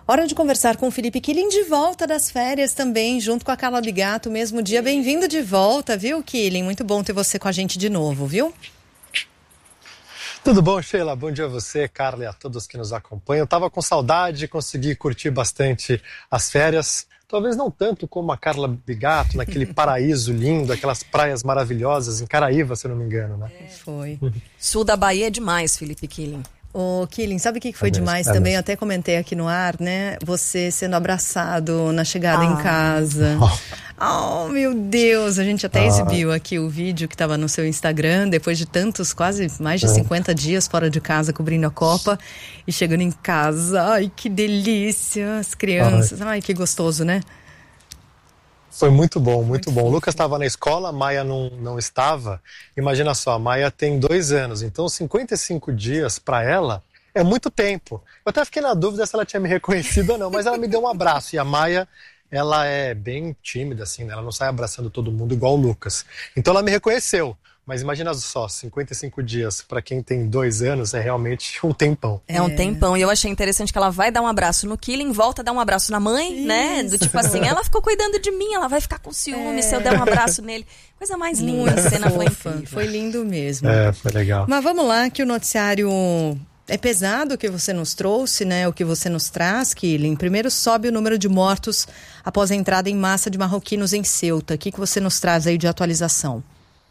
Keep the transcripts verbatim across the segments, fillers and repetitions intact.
Hora de conversar com o Felipe Killing, de volta das férias também, junto com a Carla Bigato, mesmo dia. Bem-vindo de volta, viu, Killing? Muito bom ter você com a gente de novo, viu? Tudo bom, Sheila? Bom dia a você, Carla, e a todos que nos acompanham. Eu tava com saudade, consegui curtir bastante as férias. Talvez não tanto como a Carla Bigato, naquele paraíso lindo, aquelas praias maravilhosas em Caraíva, se eu não me engano, né? É, foi. Sul da Bahia é demais, Felipe Killing. Ô, Killing, sabe o que foi é mesmo, demais é também? mesmo. Eu até comentei aqui no ar, né? Você sendo abraçado na chegada Ah. em casa. Oh, meu Deus! A gente até Ah. exibiu aqui o vídeo que estava no seu Instagram, depois de tantos, quase mais de cinquenta dias fora de casa, cobrindo a Copa. E chegando em casa, ai, que delícia! As crianças, ai, ai que gostoso, né? Foi muito bom, muito, Muito bom. O fofo. Lucas estava na escola, a Maia não, não estava. Imagina só, a Maia tem dois anos, então cinquenta e cinco dias para ela é muito tempo. Eu até fiquei na dúvida se ela tinha me reconhecido ou não, mas ela me deu um abraço. E a Maia, ela é bem tímida, assim, né? Ela não sai abraçando todo mundo igual o Lucas. Então ela me reconheceu. Mas imagina só, cinquenta e cinco dias para quem tem dois anos é realmente um tempão. É um É. tempão. E eu achei interessante que ela vai dar um abraço no Killing, volta a dar um abraço na mãe, né? Do tipo assim, ela ficou cuidando de mim, ela vai ficar com ciúme É. se eu der um abraço nele. Coisa mais linda, a cena foi Fofa. incrível. Foi lindo mesmo. É, foi legal. Mas vamos lá, que o noticiário é pesado, o que você nos trouxe, né? O que você nos traz, Killing. Primeiro sobe o número de mortos após a entrada em massa de marroquinos em Ceuta. O que, que você nos traz aí de atualização?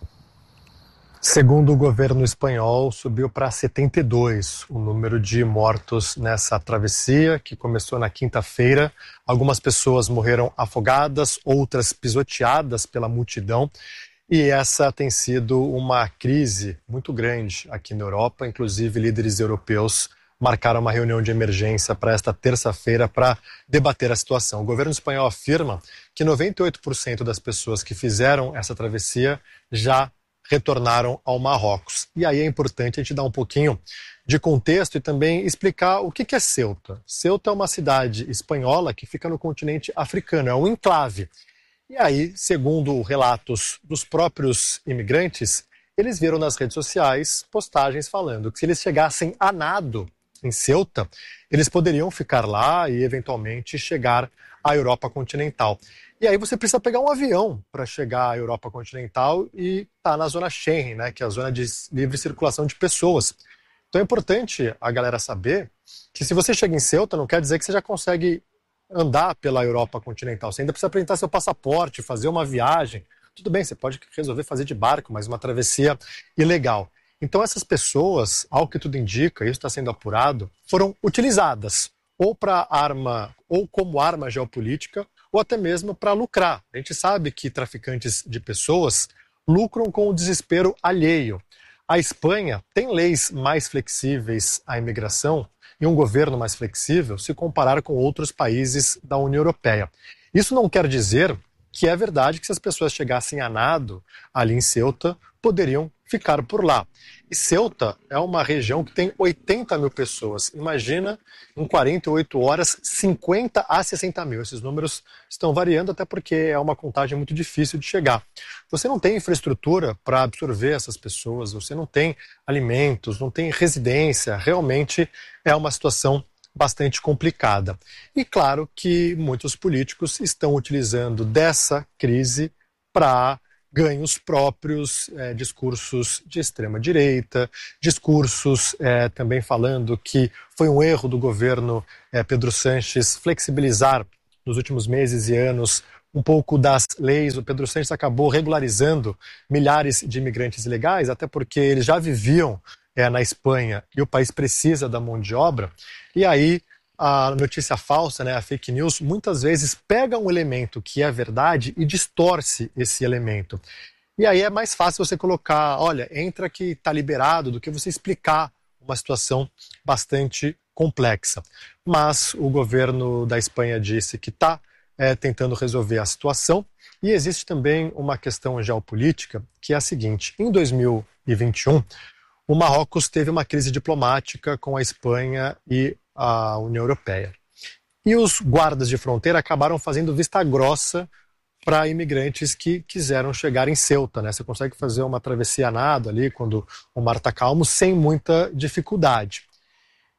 Segundo o governo espanhol, subiu para setenta e dois o número de mortos nessa travessia, que começou na quinta-feira. Algumas pessoas morreram afogadas, outras pisoteadas pela multidão. E essa tem sido uma crise muito grande aqui na Europa. Inclusive, líderes europeus marcaram uma reunião de emergência para esta terça-feira para debater a situação. O governo espanhol afirma que noventa e oito por cento das pessoas que fizeram essa travessia já retornaram ao Marrocos. E aí é importante a gente dar um pouquinho de contexto e também explicar o que é Ceuta. Ceuta é uma cidade espanhola que fica no continente africano, é um enclave. E aí, segundo relatos dos próprios imigrantes, eles viram nas redes sociais postagens falando que se eles chegassem a nado em Ceuta, eles poderiam ficar lá e eventualmente chegar à Europa continental. E aí você precisa pegar um avião para chegar à Europa continental e tá na zona Schengen, né, que é a zona de livre circulação de pessoas. Então é importante a galera saber que se você chega em Ceuta, não quer dizer que você já consegue andar pela Europa continental. Você ainda precisa apresentar seu passaporte, fazer uma viagem. Tudo bem, você pode resolver fazer de barco, mas uma travessia ilegal. Então essas pessoas, ao que tudo indica, isso está sendo apurado, foram utilizadas ou para arma, ou como arma geopolítica, ou até mesmo para lucrar. A gente sabe que traficantes de pessoas lucram com o desespero alheio. A Espanha tem leis mais flexíveis à imigração e um governo mais flexível se comparar com outros países da União Europeia. Isso não quer dizer que é verdade que se as pessoas chegassem a nado ali em Ceuta, poderiam ficar por lá. E Ceuta é uma região que tem oitenta mil pessoas. Imagina, em quarenta e oito horas, cinquenta a sessenta mil. Esses números estão variando até porque é uma contagem muito difícil de chegar. Você não tem infraestrutura para absorver essas pessoas, você não tem alimentos, não tem residência. Realmente é uma situação bastante complicada. E claro que muitos políticos estão utilizando dessa crise para ganhos próprios, é, discursos de extrema-direita, discursos é, também falando que foi um erro do governo é, Pedro Sánchez flexibilizar nos últimos meses e anos um pouco das leis. O Pedro Sánchez acabou regularizando milhares de imigrantes ilegais, até porque eles já viviam é, na Espanha e o país precisa da mão de obra. E aí a notícia falsa, né, a fake news, muitas vezes pega um elemento que é verdade e distorce esse elemento. E aí é mais fácil você colocar, olha, entra que está liberado, do que você explicar uma situação bastante complexa. Mas o governo da Espanha disse que está é, tentando resolver a situação. E existe também uma questão geopolítica, que é a seguinte: em dois mil e vinte e um, o Marrocos teve uma crise diplomática com a Espanha e a União Europeia. E os guardas de fronteira acabaram fazendo vista grossa para imigrantes que quiseram chegar em Ceuta, né? Você consegue fazer uma travessia a nado ali quando o mar está calmo sem muita dificuldade.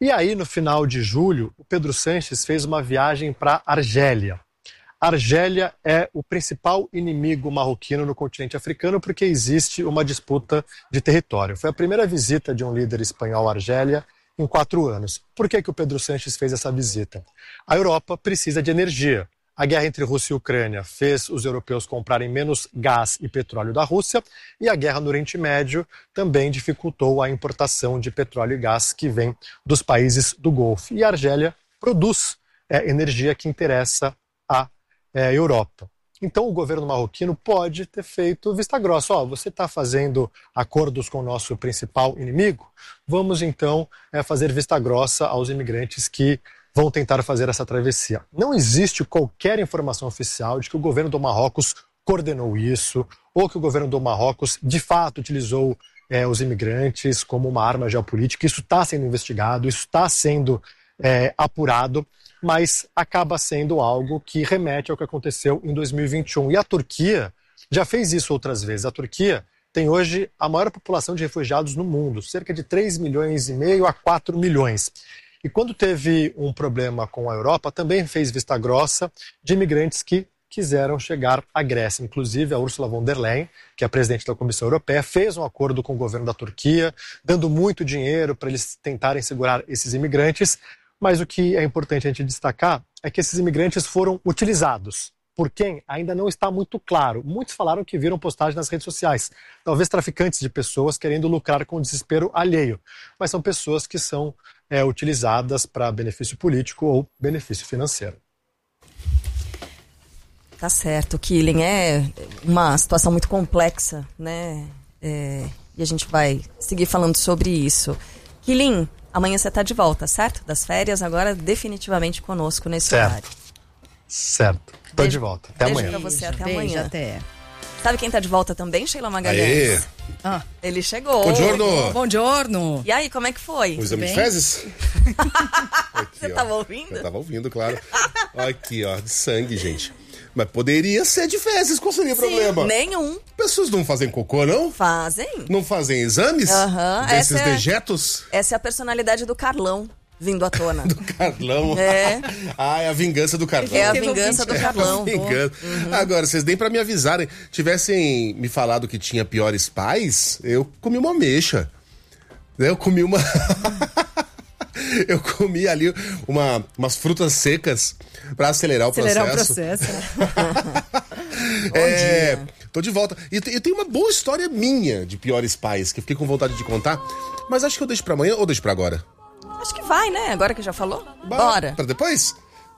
E aí, no final de julho, o Pedro Sanches fez uma viagem para Argélia. Argélia é o principal inimigo marroquino no continente africano porque existe uma disputa de território. Foi a primeira visita de um líder espanhol à Argélia em quatro anos. Por que que o Pedro Sanches fez essa visita? A Europa precisa de energia. A guerra entre Rússia e Ucrânia fez os europeus comprarem menos gás e petróleo da Rússia e a guerra no Oriente Médio também dificultou a importação de petróleo e gás que vem dos países do Golfo. E a Argélia produz é, energia que interessa a É, Europa. Então o governo marroquino pode ter feito vista grossa. Ó, você está fazendo acordos com o nosso principal inimigo? Vamos então é, fazer vista grossa aos imigrantes que vão tentar fazer essa travessia. Não existe qualquer informação oficial de que o governo do Marrocos coordenou isso ou que o governo do Marrocos de fato utilizou é, os imigrantes como uma arma geopolítica. Isso está sendo investigado, isso está sendo é, apurado, mas acaba sendo algo que remete ao que aconteceu em dois mil e vinte e um. E a Turquia já fez isso outras vezes. A Turquia tem hoje a maior população de refugiados no mundo, cerca de três milhões e meio a quatro milhões. E quando teve um problema com a Europa, também fez vista grossa de imigrantes que quiseram chegar à Grécia. Inclusive, a Ursula von der Leyen, que é a presidente da Comissão Europeia, fez um acordo com o governo da Turquia, dando muito dinheiro para eles tentarem segurar esses imigrantes. Mas o que é importante a gente destacar é que esses imigrantes foram utilizados. Por quem? Ainda não está muito claro. Muitos falaram que viram postagem nas redes sociais. Talvez traficantes de pessoas querendo lucrar com o desespero alheio. Mas são pessoas que são é, utilizadas para benefício político ou benefício financeiro. Tá certo, Killing. É uma situação muito complexa, né? É, e a gente vai seguir falando sobre isso. Killing, amanhã você está de volta, certo? Das férias, agora definitivamente conosco nesse certo. horário. Certo. Estou de volta. Até beijo amanhã. Pra você, até beijo, amanhã. Até. Sabe quem tá de volta também, Sheila Magalhães? Aê. Ah. Ele chegou. Buongiorno. Buongiorno. E aí, como é que foi? O exame de bem? fezes? Aqui, Você ó. tava ouvindo? Eu tava ouvindo, claro. Aqui, ó, de sangue, gente. Mas poderia ser de fezes, qual seria o Sim, problema? nenhum. Pessoas não fazem cocô, não? Fazem. Não fazem exames Aham, desses essa é- dejetos? Essa é a personalidade do Carlão vindo à tona. Do Carlão. É. Ah, é a vingança do Carlão. É a Teve vingança do ouvinte. Carlão. Vingança. Agora, vocês nem pra me avisarem. Tivessem me falado que tinha piores pais, eu comi uma ameixa. Eu comi uma... eu comi ali uma, umas frutas secas pra acelerar o Acelerar processo. o processo. É, tô de volta. E eu te- eu tenho uma boa história minha de piores pais, que eu fiquei com vontade de contar, mas acho que eu deixo pra amanhã ou deixo pra agora? Acho que vai, né? Agora que já falou. Ba- Bora. Pra depois?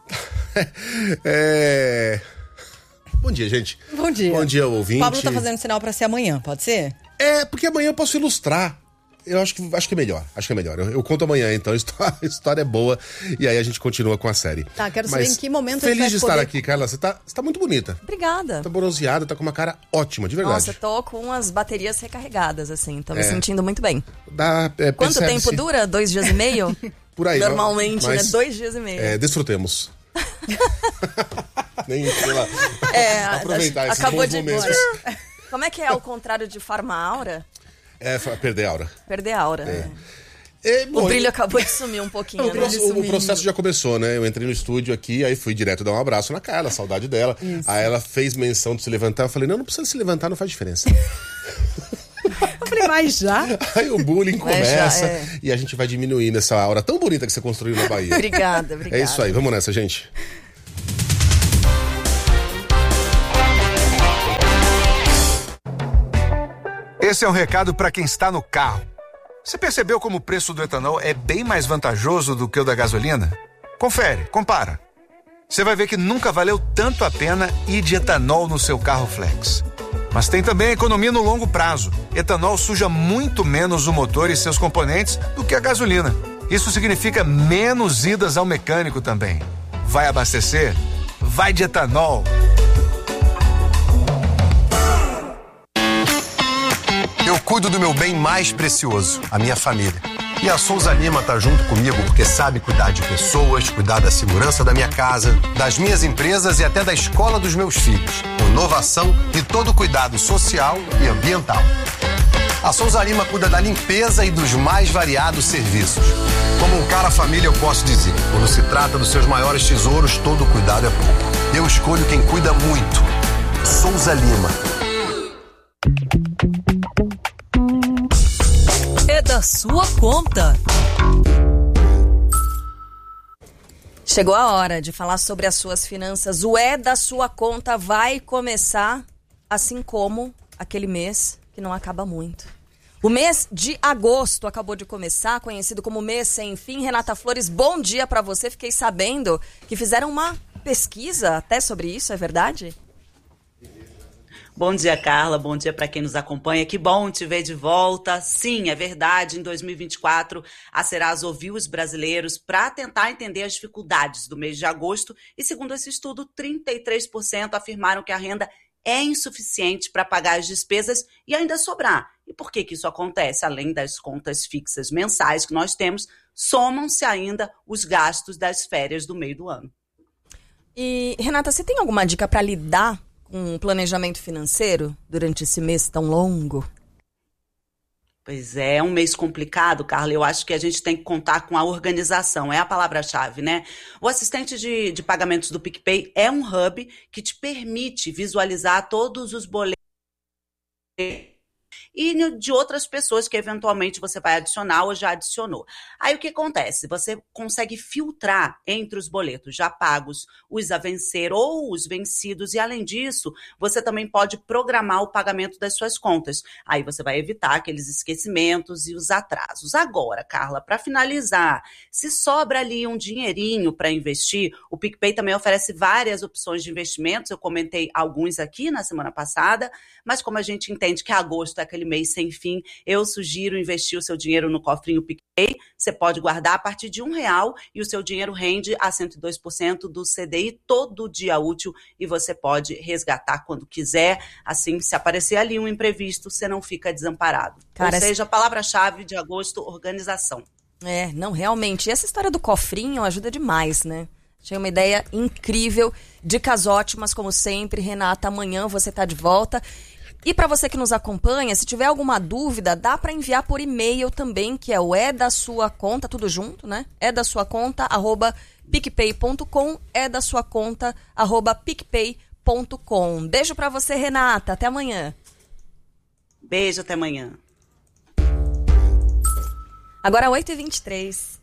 É... Bom dia, gente. Bom dia. Bom dia, ouvinte. O Pablo tá fazendo sinal para ser amanhã, pode ser? É, porque amanhã eu posso ilustrar. Eu acho que, acho que é melhor, acho que é melhor. Eu, eu conto amanhã, então, a história, a história é boa e aí a gente continua com a série. Tá, quero saber Mas em que momento a gente feliz vai de estar poder- aqui, Carla. Você tá, você tá muito bonita. Obrigada. Tá bronzeada, tá com uma cara ótima, de verdade. Nossa, eu tô com as baterias recarregadas, assim. Tô me É. sentindo muito bem. Dá, é, Quanto percebe-se- tempo dura? Dois dias e meio? Por aí. Normalmente, mas, né? Dois dias e meio. É, desfrutemos. Nem, sei lá. É, aproveitar esses acabou bons de momentos. Como é que é ao contrário de Farma Aura? É, fa- perder a aura. Perder a aura. né? É, O bom, brilho acabou de sumir um pouquinho, O, né? pro- o processo já começou, né? Eu entrei no estúdio aqui, aí fui direto dar um abraço na Carla, saudade dela. Aí ela fez menção de se levantar. Eu falei, não, não precisa se levantar, não faz diferença. Eu falei, mas já? Aí o bullying Mas já, começa é. e a gente vai diminuindo essa aura tão bonita que você construiu na Bahia. Obrigada, obrigada. É isso aí, vamos nessa, gente. Esse é um recado para quem está no carro. Você percebeu como o preço do etanol é bem mais vantajoso do que o da gasolina? Confere, compara. Você vai ver que nunca valeu tanto a pena ir de etanol no seu carro flex. Mas tem também economia no longo prazo. Etanol suja muito menos o motor e seus componentes do que a gasolina. Isso significa menos idas ao mecânico também. Vai abastecer? Vai de etanol. Eu cuido do meu bem mais precioso, a minha família. E a Souza Lima tá junto comigo porque sabe cuidar de pessoas, cuidar da segurança da minha casa, das minhas empresas e até da escola dos meus filhos. Com inovação e todo o cuidado social e ambiental. A Souza Lima cuida da limpeza e dos mais variados serviços. Como um cara família, eu posso dizer, quando se trata dos seus maiores tesouros, todo cuidado é pouco. Eu escolho quem cuida muito. Souza Lima. É da sua conta. Chegou a hora de falar sobre as suas finanças. O É da Sua Conta vai começar, assim como aquele mês que não acaba muito. O mês de agosto acabou de começar, conhecido como mês sem fim. Renata Flores, bom dia para você. Fiquei sabendo que fizeram uma pesquisa até sobre isso, é verdade? Bom dia, Carla. Bom dia para quem nos acompanha. Que bom te ver de volta. Sim, é verdade. Em dois mil e vinte e quatro, a Serasa ouviu os brasileiros para tentar entender as dificuldades do mês de agosto e, segundo esse estudo, trinta e três por cento afirmaram que a renda é insuficiente para pagar as despesas e ainda sobrar. E por que que isso acontece? Além das contas fixas mensais que nós temos, somam-se ainda os gastos das férias do meio do ano. E, Renata, você tem alguma dica para lidar com um planejamento financeiro durante esse mês tão longo? Pois é, é um mês complicado, Carla. Eu acho que a gente tem que contar com a organização, é a palavra-chave, né? O assistente de, de pagamentos do PicPay é um hub que te permite visualizar todos os boletos e de outras pessoas que eventualmente você vai adicionar ou já adicionou. Aí o que acontece? Você consegue filtrar entre os boletos já pagos, os a vencer ou os vencidos, e além disso, você também pode programar o pagamento das suas contas. Aí você vai evitar aqueles esquecimentos e os atrasos. Agora, Carla, para finalizar, se sobra ali um dinheirinho para investir, o PicPay também oferece várias opções de investimentos. Eu comentei alguns aqui na semana passada, mas como a gente entende que agosto é aquele mês sem fim, eu sugiro investir o seu dinheiro no cofrinho PicPay. Você pode guardar a partir de um real e o seu dinheiro rende a cento e dois por cento do C D I todo dia útil e você pode resgatar quando quiser. Assim, se aparecer ali um imprevisto, você não fica desamparado. Cara, Ou seja, a palavra-chave de agosto, organização. É, não, realmente. E essa história do cofrinho ajuda demais, né? Achei uma ideia incrível. Dicas ótimas, como sempre. Renata, amanhã você tá de volta. E para você que nos acompanha, se tiver alguma dúvida, dá para enviar por e-mail também, que é o é da sua conta, tudo junto, né? É da sua conta, arroba picpay ponto com, é da sua conta, arroba picpay ponto com. Beijo para você, Renata. Até amanhã. Beijo, até amanhã. Agora oito e vinte e três.